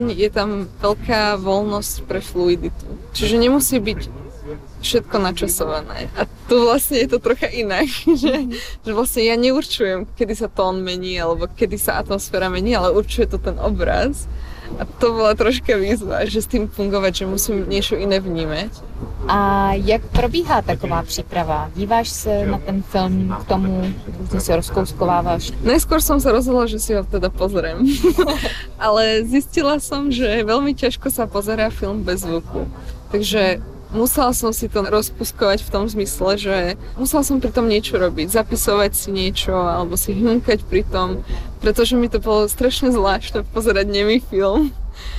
Je tam veľká voľnosť pre fluiditu. Čiže nemusí byť všetko načasované. A tu vlastne je to trocha inak, že vlastne ja neurčujem, kedy sa tón mení, alebo kedy sa atmosféra mení, ale určuje to ten obraz. A to bola troška výzva, že s tým fungovať, že musím niečo iné vnímať. A jak probíhá taková příprava? Díváš se na ten film k tomu, různě se rozkouskováváš? Najskôr som sa rozhodla, že si ho teda pozriem. Ale zistila som, že veľmi ťažko sa pozerá film bez zvuku. Takže musela som si to rozpuskovať v tom zmysle, že musela som pri tom niečo robiť, zapisovať si niečo alebo si hmkať pri tom, pretože mi to bolo strašne zvláštne pozerať nemý film.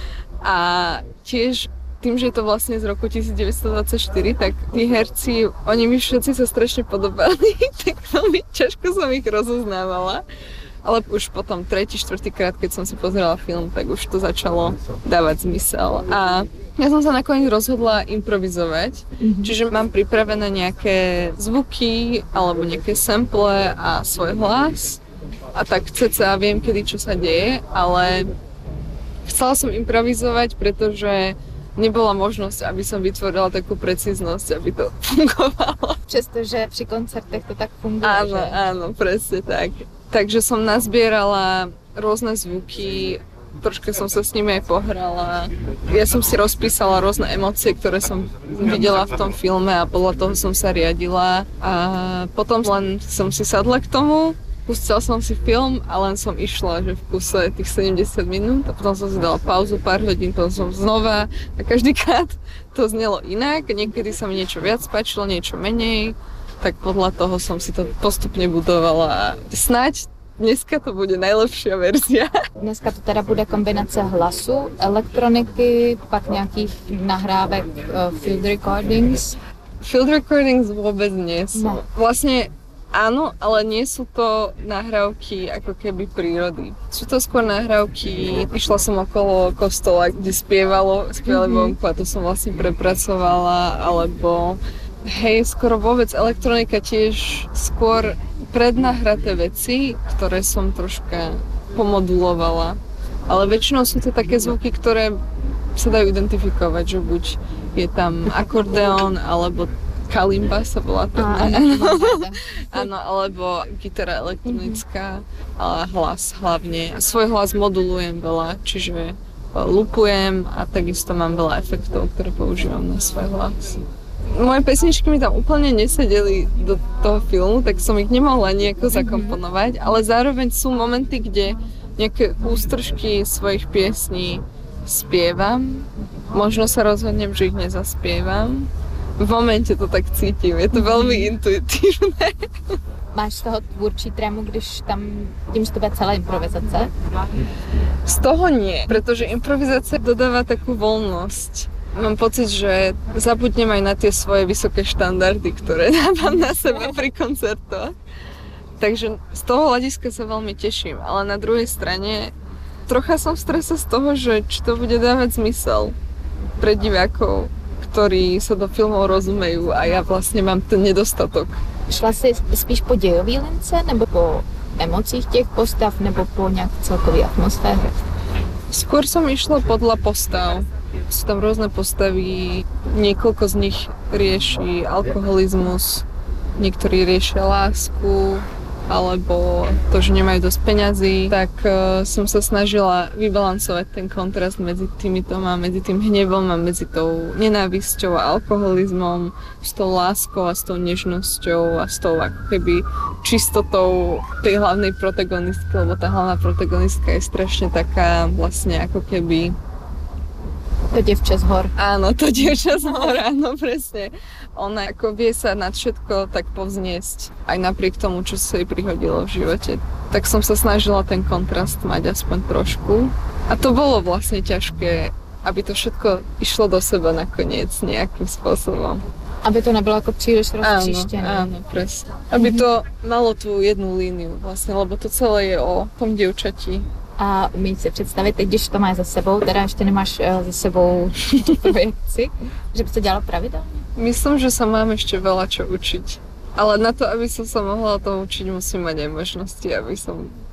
A tiež tým, že je to vlastne z roku 1924, tak tí herci, oni mi všetci sa strašne podobali, tak veľmi ťažko som ich rozoznávala. Ale už potom tretí, štvrtý krát, keď som si pozerala film, tak už to začalo dávať zmysel. A ja som sa nakoniec rozhodla improvizovať, čiže mám pripravené nejaké zvuky alebo nejaké sample a svoj hlas. A tak cca viem, kedy čo sa deje, ale chcela som improvizovať, pretože nebola možnosť, aby som vytvorila takú precíznosť, aby to fungovalo. Přestože při koncertech to tak funguje, Áno, že? áno, presne tak. Takže som nazbierala rôzne zvuky, troška som sa s nimi aj pohrala. Ja som si rozpísala rôzne emócie, ktoré som videla v tom filme a podľa toho som sa riadila. A potom len som si sadla k tomu, pustila som si film a len som išla, že v kuse tých 70 minút a potom som si dala pauzu pár hodín, potom som znova a každýkrát to znelo inak. Niekedy sa mi niečo viac páčilo, niečo menej. Tak podľa toho som si to postupne budovala a snáď dneska to bude najlepšia verzia. Dneska to teda bude kombinace hlasu, elektroniky, pak nějakých nahrávek, field recordings. Field recordings vôbec nie sú. No. Vlastne áno, ale nie sú to nahrávky ako keby prírody. Sú to skôr nahrávky, išla som okolo kostola, kde spievali vonku a to som vlastne prepracovala, alebo hej, skoro vôbec elektronika, tiež skôr prednahraté veci, ktoré som troška pomodulovala. Ale väčšinou sú to také zvuky, ktoré sa dajú identifikovať, že buď je tam akordeón, alebo kalimba sa volá to. Áno, alebo gitara elektronická, ale hlas hlavne. A svoj hlas modulujem veľa, čiže lupujem a takisto mám veľa efektov, ktoré používam na svoj hlas. Moje pesničky mi tam úplne nesedeli do toho filmu, tak som ich nemohla nejako zakomponovať, ale zároveň sú momenty, kde nejaké ústržky svojich piesní spievam. Možno sa rozhodnem, že ich nezaspievam. V momente to tak cítim, je to veľmi intuitívne. Máš z toho tvůrčí trému, když tam, tím, že to bude celá improvizace? Z toho nie, pretože improvizácia dodáva takú voľnosť. Mám pocit, že zabudnem aj na tie svoje vysoké štandardy, ktoré dávam na seba pri koncertoch. Takže z toho hľadiska sa veľmi teším, ale na druhej strane trocha som v strese z toho, že či to bude dávať zmysel pre divákov, ktorí sa do filmov rozumejú a ja vlastne mám ten nedostatok. Šla si spíš po dějový lince, nebo po emocích těch postav, nebo po nějak celkový atmosféře? Skôr som išla podľa postav. Sú tam rôzne postavy, niekoľko z nich rieši alkoholizmus, niektorí riešia lásku, alebo to, že nemajú dosť peňazí, tak som sa snažila vybalancovať ten kontrast medzi týmito a medzi tým hnevom a medzi tou nenávisťou a alkoholizmom, s tou láskou a s tou nežnosťou a s tou ako keby čistotou tej hlavnej protagonistky, lebo tá hlavná protagonistka je strašne taká vlastne ako keby To dievča z hor. Áno, to dievča z hor, áno, presne. Ona ako vie sa nad všetko tak povzniesť, aj napriek tomu, čo sa jej prihodilo v živote. Tak som sa snažila ten kontrast mať aspoň trošku. A to bolo vlastne ťažké, aby to všetko išlo do seba nakoniec nejakým spôsobom. Aby to nebylo ako příliš roztříštěné. Áno, presne. Aby to malo tú jednu líniu vlastne, lebo to celé je o tom dievčati. A umíš si představit, teď když to máš za sebou, teda ještě nemáš za sebou projekci, že by to dělala pravidelně? Myslím, že sa mám ešte veľa čo učiť. Ale na to, aby som sa mohla to učiť, musím mať aj možnosti, aby som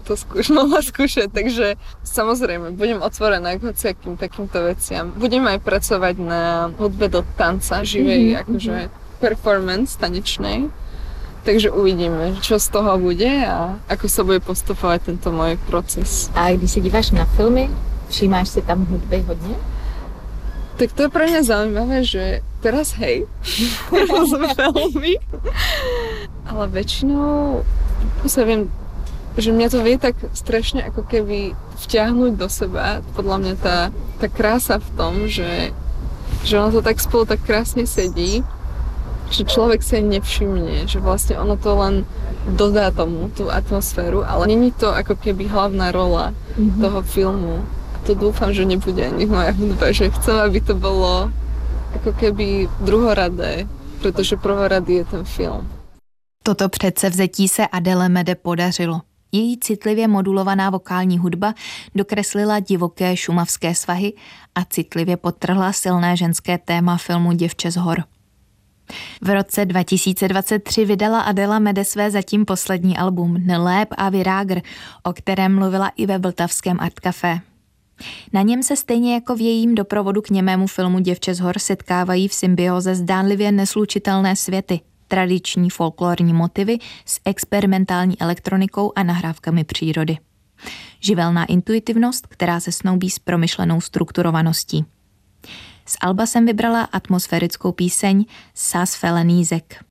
to mohla skúšať, takže samozrejme, budem otvorená k hociakým takýmto veciam. Budem aj pracovať na hudbe do tanca, živej, akože performance tanečnej. Takže uvidíme, čo z toho bude a ako sa bude postupovať tento môj proces. A když se díváš na filmy, všímáš si tam hudby hodně? Tak to je pre mňa zaujímavé, že teraz veľmi, ale väčšinou sa viem, že mňa to vie tak strašne ako keby vťahnuť do seba. Podľa mňa tá krása v tom, že ono to tak spolu tak krásne sedí, že človek si nevšimne, že vlastne ono to len dodá tomu tú atmosféru, ale není to ako keby hlavná rola toho filmu. A to dúfam, že nebude ani moja hudba, že chcem, aby to bolo ako keby druhoradé, pretože prvoradý je ten film. Toto předsevzetí se Adele Mede podařilo. Její citlivě modulovaná vokální hudba dokreslila divoké šumavské svahy a citlivě podtrhla silné ženské téma filmu Děvče z hor. V roce 2023 vydala Adela Mede své zatím poslední album Nelép a Virágr, o kterém mluvila i ve vltavském Art Café. Na něm se stejně jako v jejím doprovodu k němému filmu Děvče z hor setkávají v symbioze zdánlivě neslučitelné světy, tradiční folklorní motivy s experimentální elektronikou a nahrávkami přírody. Živelná intuitivnost, která se snoubí s promyšlenou strukturovaností. Z alba jsem vybrala atmosférickou píseň Sas Felenízek.